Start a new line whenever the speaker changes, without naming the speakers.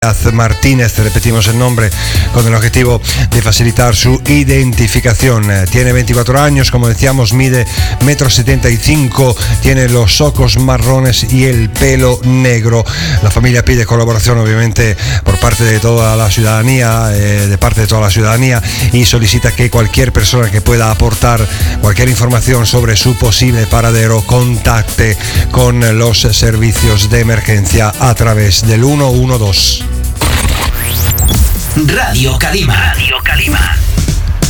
Martínez, repetimos el nombre, con el objetivo de facilitar su identificación. Tiene 24 años, como decíamos, mide 1,75 m, tiene los ojos marrones y el pelo negro. La familia pide colaboración, obviamente, por parte de toda la ciudadanía, y solicita que cualquier persona que pueda aportar cualquier información sobre su posible paradero contacte con los servicios de emergencia a través del 112.
Radio Calima.